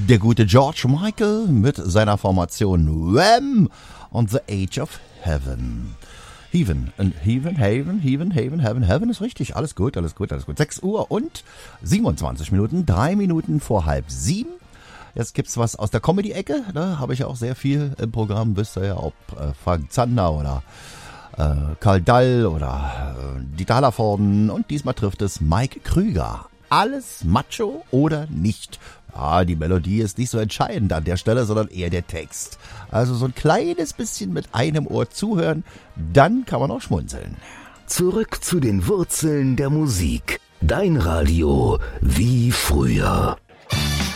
Der gute George Michael mit seiner Formation Wham! Und The Age of Heaven. Heaven ist richtig. Alles gut. 6 Uhr und 27 Minuten, 3 Minuten vor 6:30. Jetzt gibt's was aus der Comedy-Ecke. Da habe ich ja auch sehr viel im Programm. Wisst ihr ja, ob Frank Zander oder Karl Dall oder Dieter Hallervorden. Und diesmal trifft es Mike Krüger. Alles Macho oder nicht? Ja, die Melodie ist nicht so entscheidend an der Stelle, sondern eher der Text. Also so ein kleines bisschen mit einem Ohr zuhören, dann kann man auch schmunzeln. Zurück zu den Wurzeln der Musik. Dein Radio wie früher.